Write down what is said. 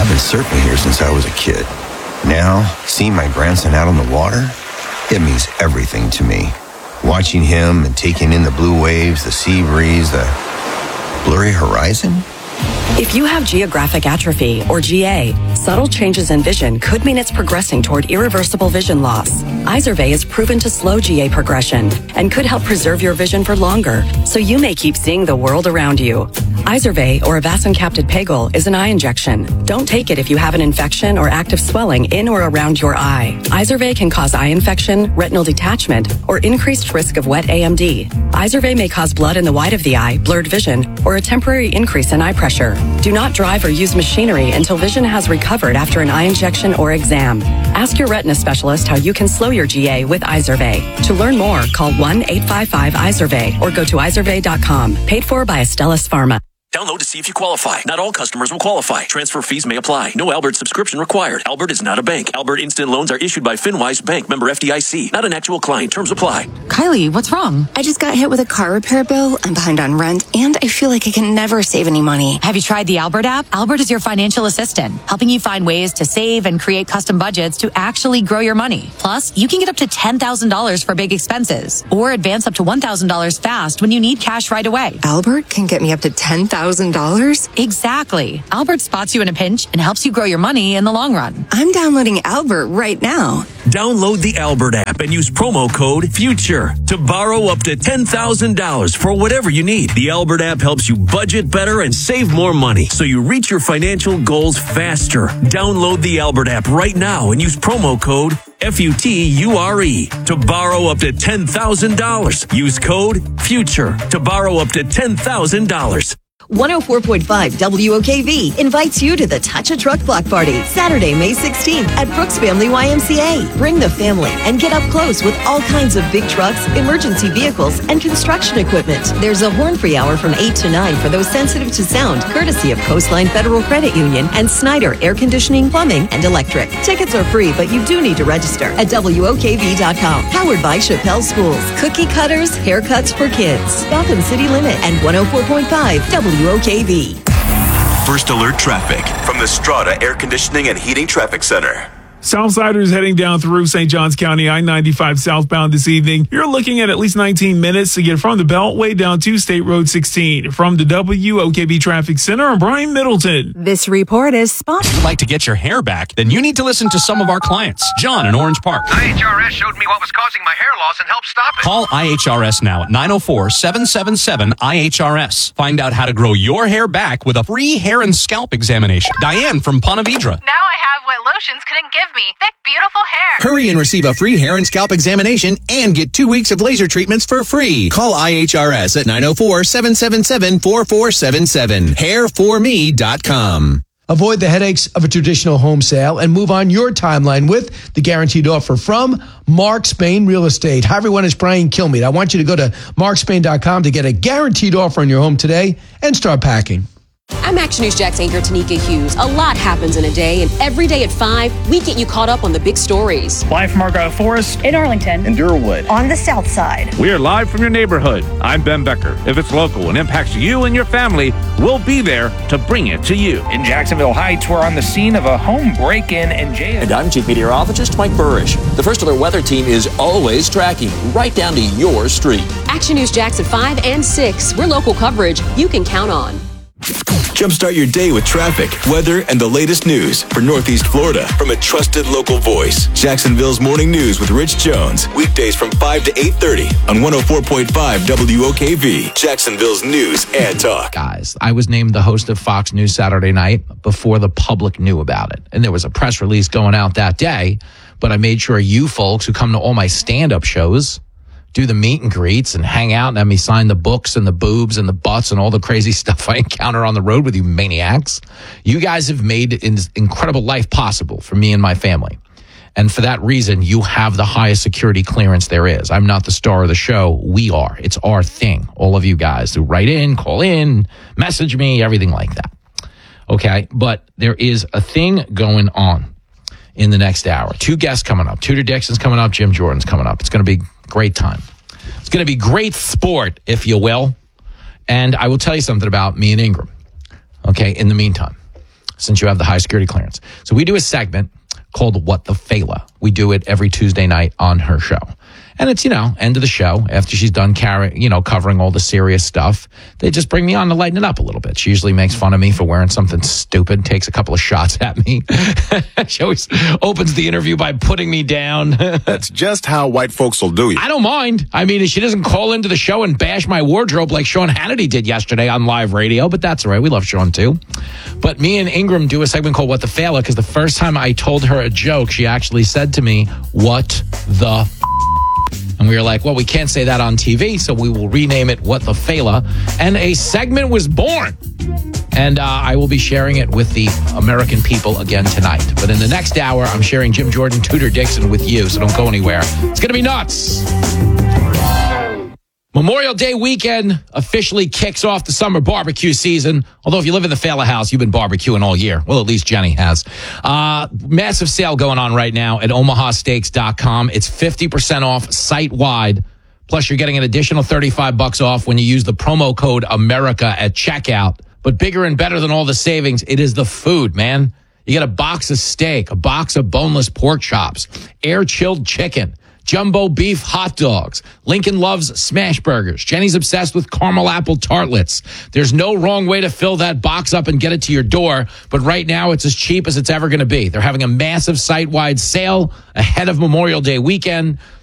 I've been surfing here since I was a kid. Now, seeing my grandson out on the water, it means everything to me. Watching him and taking in the blue waves, the sea breeze, the blurry horizon. If you have geographic atrophy, or GA, subtle changes in vision could mean it's progressing toward irreversible vision loss. Izervay is proven to slow GA progression and could help preserve your vision for longer, so you may keep seeing the world around you. Izervay, or avacincaptad pegol, is an eye injection. Don't take it if you have an infection or active swelling in or around your eye. Izervay can cause eye infection, retinal detachment, or increased risk of wet AMD. Izervay may cause blood in the white of the eye, blurred vision, or a temporary increase in eye pressure. Do not drive or use machinery until vision has recovered after an eye injection or exam. Ask your retina specialist how you can slow your GA with Izervay. To learn more, call 1-855-IZERVAY or go to izervay.com. Paid for by Astellas Pharma. Download to see if you qualify. Not all customers will qualify. Transfer fees may apply. No Albert subscription required. Albert is not a bank. Albert Instant Loans are issued by FinWise Bank, member FDIC. Not an actual client. Terms apply. Kylie, what's wrong? I just got hit with a car repair bill. I'm behind on rent, and I feel like I can never save any money. Have you tried the Albert app? Albert is your financial assistant, helping you find ways to save and create custom budgets to actually grow your money. Plus, you can get up to $10,000 for big expenses, or advance up to $1,000 fast when you need cash right away. Albert can get me up to $10,000? Exactly. Albert spots you in a pinch and helps you grow your money in the long run. I'm downloading Albert right now. Download the Albert app and use promo code FUTURE to borrow up to $10,000 for whatever you need. The Albert app helps you budget better and save more money so you reach your financial goals faster. Download the Albert app right now and use promo code FUTURE to borrow up to $10,000. Use code FUTURE to borrow up to $10,000. 104.5 WOKV invites you to the Touch a Truck Block Party, Saturday, May 16th at Brooks Family YMCA. Bring the family and get up close with all kinds of big trucks, emergency vehicles, and construction equipment. There's a horn-free hour from 8 to 9 for those sensitive to sound, courtesy of Coastline Federal Credit Union and Snyder Air Conditioning, Plumbing, and Electric. Tickets are free, but you do need to register at WOKV.com. Powered by Chappelle Schools, Cookie Cutters, Haircuts for Kids, Gotham City Limit, and 104.5 WOKV. First alert traffic from the Strata Air Conditioning and Heating Traffic Center. Southsiders heading down through St. Johns County, I-95 southbound this evening. You're looking at least 19 minutes to get from the Beltway down to State Road 16. From the WOKV Traffic Center, I'm Brian Middleton. This report is sponsored. If you'd like to get your hair back, then you need to listen to some of our clients. John in Orange Park. IHRS showed me what was causing my hair loss and helped stop it. Call IHRS now at 904-777-IHRS. Find out how to grow your hair back with a free hair and scalp examination. Diane from Ponte Vedra. Now I have what lotions couldn't give me. Thick, beautiful hair. Hurry and receive a free hair and scalp examination and get 2 weeks of laser treatments for free. Call IHRS at 904-777-4477. Hairforme.com. Avoid the headaches of a traditional home sale and move on your timeline with the guaranteed offer from Mark Spain Real Estate. Hi, everyone. It's Brian Kilmeade. I want you to go to markspain.com to get a guaranteed offer on your home today and start packing. I'm Action News Jax anchor Tanika Hughes. A lot happens in a day, and every day at 5, we get you caught up on the big stories. Live from Argyle Forest, in Arlington, in Durwood, on the South Side. We are live from your neighborhood. I'm Ben Becker. If it's local and impacts you and your family, we'll be there to bring it to you. In Jacksonville Heights, we're on the scene of a home break-in and jail. And I'm Chief Meteorologist Mike Burrish. The First Alert Weather Team is always tracking right down to your street. Action News Jax at 5 and 6. We're local coverage you can count on. Jumpstart your day with traffic, weather, and the latest news for Northeast Florida from a trusted local voice. Jacksonville's Morning News with Rich Jones. Weekdays from 5 to 8:30 on 104.5 WOKV. Jacksonville's News and Talk. Guys, I was named the host of Fox News Saturday night before the public knew about it. And there was a press release going out that day, but I made sure you folks who come to all my stand-up shows do the meet and greets and hang out and have me sign the books and the boobs and the butts and all the crazy stuff I encounter on the road with you maniacs. You guys have made an incredible life possible for me and my family. And for that reason, you have the highest security clearance there is. I'm not the star of the show. We are. It's our thing. All of you guys who write in, call in, message me, everything like that. Okay, but there is a thing going on in the next hour. 2 guests coming up. Tudor Dixon's coming up. Jim Jordan's coming up. It's going to be great time. It's going to be great sport, if you will. And I will tell you something about me and Ingram, okay, in the meantime. since you have the high security clearance. So we do a segment called What the Fela. We do it every Tuesday night on her show. And it's, end of the show, after she's done covering all the serious stuff, they just bring me on to lighten it up a little bit. She usually makes fun of me for wearing something stupid, takes a couple of shots at me. She always opens the interview by putting me down. That's just how white folks will do you. I don't mind. I mean, she doesn't call into the show and bash my wardrobe like Sean Hannity did yesterday on live radio, but that's all right. We love Sean too. But me and Ingram do a segment called What the Fela, because the first time I told her a joke, she actually said to me, what the And we were like, well, we can't say that on TV, so we will rename it What the Fela. And a segment was born. And I will be sharing it with the American people again tonight. But in the next hour, I'm sharing Jim Jordan, Tudor Dixon with you, so don't go anywhere. It's going to be nuts. Memorial Day weekend officially kicks off the summer barbecue season. Although if you live in the Fela house, you've been barbecuing all year. Well, at least Jenny has. Massive sale going on right now at omahasteaks.com. It's 50% off site-wide. Plus, you're getting an additional $35 off when you use the promo code America at checkout. But bigger and better than all the savings, it is the food, man. You get a box of steak, a box of boneless pork chops, air-chilled chicken, jumbo beef hot dogs. Lincoln loves smash burgers. Jenny's obsessed with caramel apple tartlets. There's no wrong way to fill that box up and get it to your door, but right now it's as cheap as it's ever going to be. They're having a massive site-wide sale ahead of Memorial Day weekend.